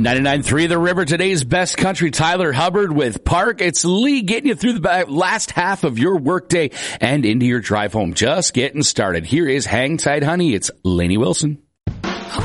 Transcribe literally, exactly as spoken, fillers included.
ninety-nine point three The River, today's best country. Tyler Hubbard with Park. It's Lee getting you through the back, last half of your workday and into your drive home. Just getting started. Here is Hang Tight Honey. It's Lainey Wilson.